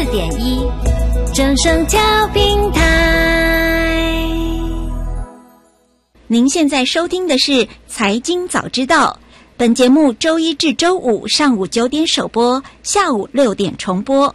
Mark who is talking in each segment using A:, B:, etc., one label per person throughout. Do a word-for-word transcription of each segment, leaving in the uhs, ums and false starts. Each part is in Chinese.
A: 点一，正声调频台。
B: 您现在收听的是《财经早知道》，本节目周一至周五上午九点首播，下午六点重播。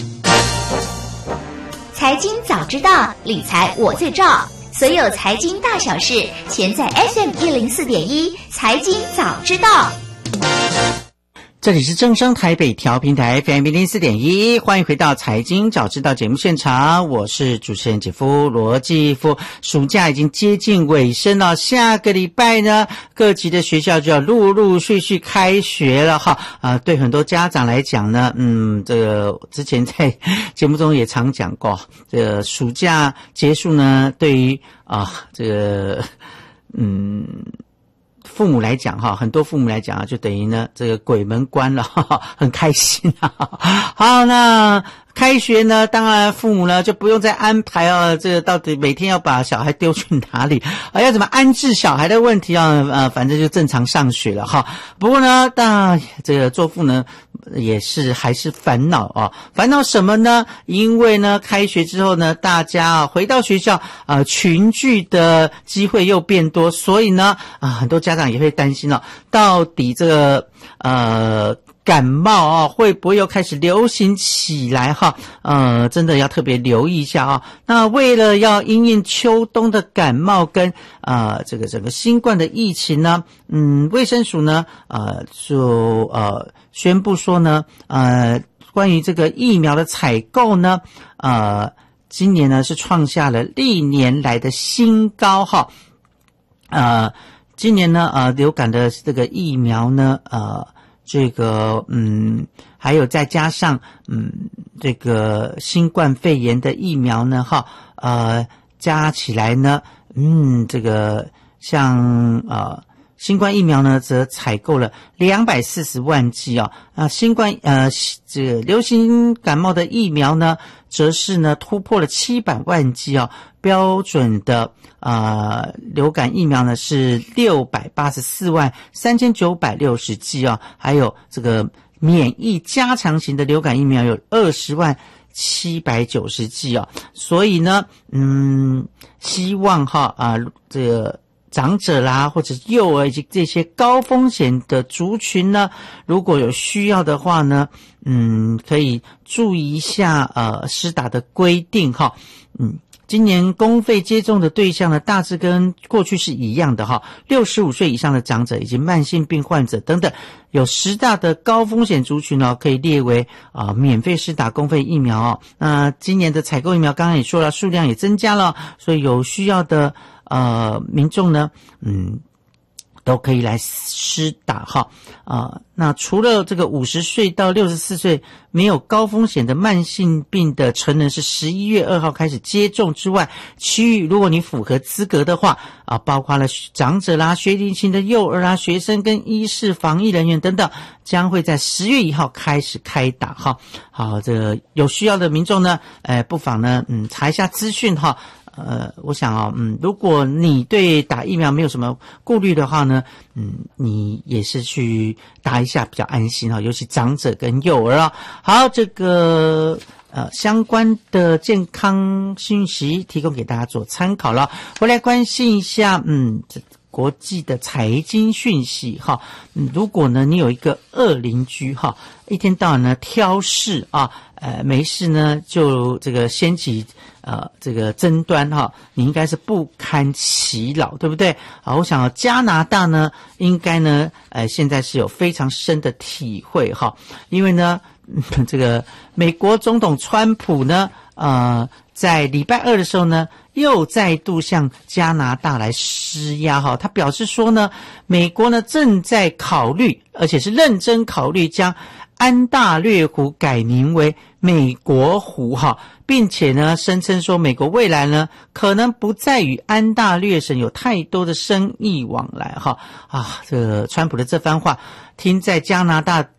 C: 财经早知道，理财我最照。所有财经大小事，全在 S M 一零四点一财经早知道。
D: 这里是正声台北调频台 F M 一零四点一，欢迎回到财经早知道节目现场，我是主持人姐夫罗继夫。暑假已经接近尾声了，下个礼拜呢，各级的学校就要陆陆续续开学了哈。啊、呃，对很多家长来讲呢，嗯，这个之前在节目中也常讲过，这个暑假结束呢，对于啊这个嗯。父母来讲哈，很多父母来讲啊，就等于呢这个鬼门关了，哈哈，很开心啊。好，那开学呢，当然父母呢就不用再安排啊，这个到底每天要把小孩丢去哪里啊，要怎么安置小孩的问题啊，呃，反正就正常上学了哈。不过呢，当这个做父呢也是还是烦恼啊，烦恼什么呢？因为呢开学之后呢，大家啊回到学校啊、呃，群聚的机会又变多，所以呢啊，很多家长也会担心了，到底这个呃。感冒啊，会不会又开始流行起来哈？呃，真的要特别留意一下啊。那为了要因应秋冬的感冒跟呃这个整个新冠的疫情呢，嗯，卫生署呢呃就呃宣布说呢，呃关于这个疫苗的采购呢，呃今年呢是创下了历年来的新高哈。呃，今年呢呃流感的这个疫苗呢呃。这个嗯，还有再加上嗯，这个新冠肺炎的疫苗呢，哈，呃，加起来呢，嗯，这个像呃，新冠疫苗呢，则采购了两百四十万剂啊，啊，新冠呃，这个流行感冒的疫苗呢，则是呢突破了七百万剂啊，标准的。呃，流感疫苗呢是六百八十四万三千九百六十剂啊，还有这个免疫加强型的流感疫苗有二十万七百九十剂啊，所以呢，嗯，希望哈啊、呃，这个长者啦，或者幼儿以及这些高风险的族群呢，如果有需要的话呢，嗯，可以注意一下呃施打的规定哈，嗯。今年公费接种的对象呢，大致跟过去是一样的哈。六十五岁以上的长者以及慢性病患者等等，有十大的高风险族群呢，可以列为啊、呃、免费施打公费疫苗哦。那今年的采购疫苗，刚刚也说了，数量也增加了，所以有需要的呃民众呢，嗯。都可以来施打哈啊、呃，那除了这个五十岁到六十四岁没有高风险的慢性病的成人是十一月二号开始接种之外，其余如果你符合资格的话啊，包括了长者啦、学龄前的幼儿啦、学生跟医事防疫人员等等，将会在十月一号开始开打哈。好，这个有需要的民众呢，呃，不妨呢，嗯，查一下资讯哈。呃，我想啊、哦，嗯，如果你对打疫苗没有什么顾虑的话呢，嗯，你也是去打一下比较安心哈，尤其长者跟幼儿啊。好，这个呃相关的健康信息提供给大家做参考了。回来关心一下，嗯，这国际的财经讯息哈，嗯，如果呢你有一个恶邻居哈，一天到晚呢挑事啊，呃，没事呢就这个掀起。呃，这个争端哈，你应该是不堪其扰，对不对？啊，我想加拿大呢，应该呢，呃，现在是有非常深的体会哈，因为呢，这个美国总统川普呢，呃，在礼拜二的时候呢，又再度向加拿大来施压哈，他表示说呢，美国呢正在考虑，而且是认真考虑将安大略湖改名为美国湖哈。并且呢，声称说美国未来呢可能不再与安大略省有太多的生意往来哈啊，这个川普的这番话听在加拿大